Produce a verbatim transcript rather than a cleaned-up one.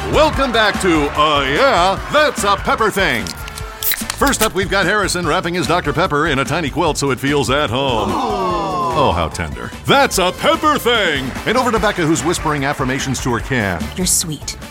Welcome back to Uh Yeah, That's a Pepper Thing. First up, we've got Harrison wrapping his Doctor Pepper in a tiny quilt so it feels at home. Oh, how tender. That's a Pepper Thing! And over to Becca, who's whispering affirmations to her can. You're sweet.